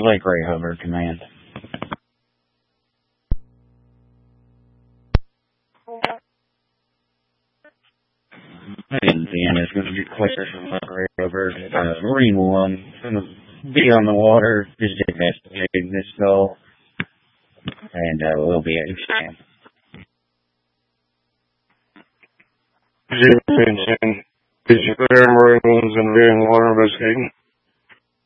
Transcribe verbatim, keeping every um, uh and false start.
Lake Ray Hover Command. And Dan is going to be clear from Lake Ray Hover. Uh, Marine one is going to be on the water, just investigating this skull. And uh, we'll be at stand. Zero Vincent, is your clear Marine one's going to be in the water investigating?